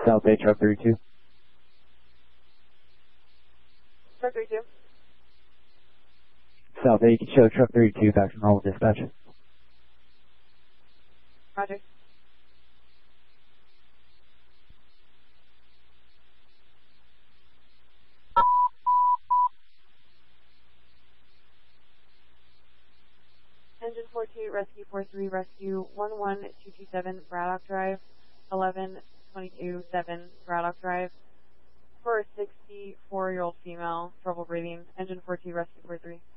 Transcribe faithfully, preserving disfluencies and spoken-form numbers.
South eight, truck thirty-two. Truck thirty-two. South eight, show truck thirty-two, back to normal dispatch. Roger. Engine four two, rescue four three, rescue one one two two seven, Braddock Drive, eleven twenty-two seven, Braddock Drive, for a sixty-four-year-old female, trouble breathing. Engine four two, rescue four three.